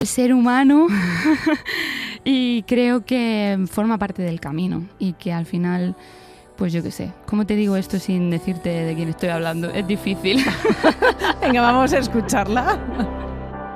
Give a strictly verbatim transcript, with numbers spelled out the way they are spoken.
ser humano y creo que forma parte del camino y que al final, pues yo qué sé, ¿cómo te digo esto sin decirte de quién estoy hablando? Es difícil. Venga, vamos a escucharla.